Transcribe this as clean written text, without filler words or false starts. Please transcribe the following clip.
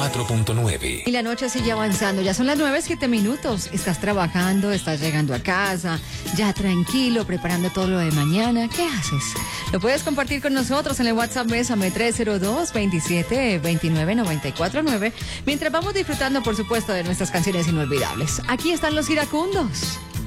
94.9. Y la noche sigue avanzando, ya son las 9:07. Estás trabajando, estás llegando a casa, ya tranquilo, preparando todo lo de mañana. ¿Qué haces? Lo puedes compartir con nosotros en el WhatsApp Bésame 302-27-29-949, mientras vamos disfrutando, por supuesto, de nuestras canciones inolvidables. Aquí están los iracundos.